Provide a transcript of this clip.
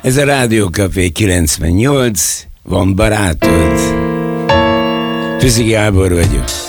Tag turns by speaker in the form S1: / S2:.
S1: Ez a Rádió Café 98, van barátod. Füzi Gábor vagyok.